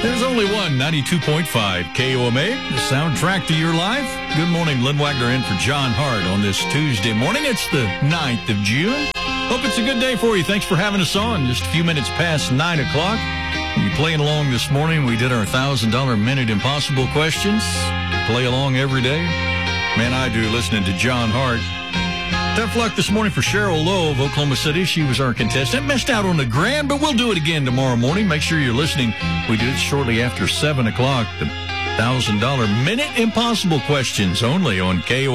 There's only one, 92.5 KOMA, the soundtrack to your life. Good morning, Lynn Wagner in for John Hart on this Tuesday morning. It's the 9th of June. Hope it's a good day for you. Thanks for having us on. Just a few minutes past 9 o'clock. You playing along this morning? We did our $1,000 Minute Impossible questions. Play along every day. Man, I do, listening to John Hart. Tough luck this morning for Cheryl Lowe of Oklahoma City. She was our contestant. Missed out on the grand, but we'll do it again tomorrow morning. Make sure you're listening. We do it shortly after 7 o'clock. The $1,000 Minute Impossible questions only on KO.